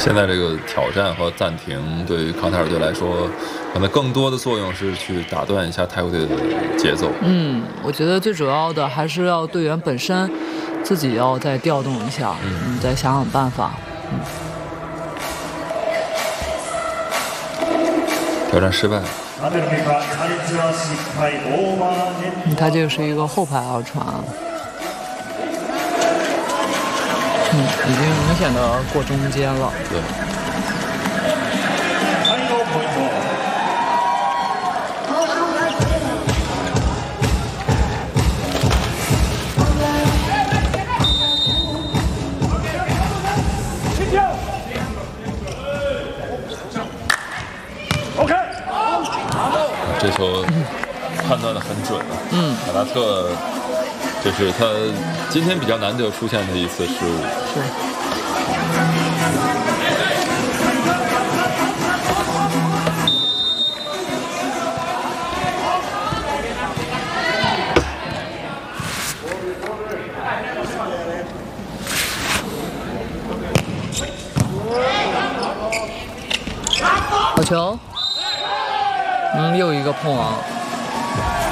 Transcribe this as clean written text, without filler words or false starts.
现在这个挑战和暂停对于康泰尔队来说，可能更多的作用是去打断一下泰国队的节奏。 我觉得最主要的还是要队员本身自己要再调动一下，再想想办法。 挑战失败。 他这个是一个后排二传，已经明显的过中间了。 对。这球判断的很准了。卡拉特，这是他今天比较难得出现的一次失误。 是。好球。又一个碰网。